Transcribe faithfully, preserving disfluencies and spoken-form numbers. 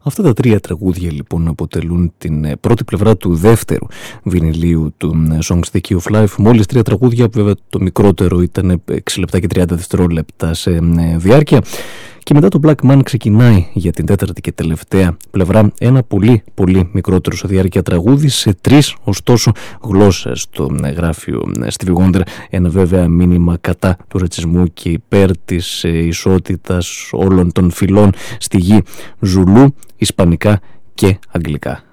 Αυτά τα τρία τραγούδια λοιπόν αποτελούν την πρώτη πλευρά του δεύτερου βινιλίου του Songs The Key of Life. Μόλις τρία τραγούδια, βέβαια το μικρότερο ήταν έξι λεπτά και τριάντα δευτερόλεπτα σε διάρκεια. Και μετά το Black Man ξεκινάει για την τέταρτη και τελευταία πλευρά ένα πολύ πολύ μικρότερο σε διάρκεια τραγούδι σε τρεις ωστόσο γλώσσες. Το γράφει ο Stevie Wonder, ένα βέβαια μήνυμα κατά του ρατσισμού και υπέρ της ισότητας όλων των φυλών στη γη, Ζουλού, Ισπανικά και Αγγλικά.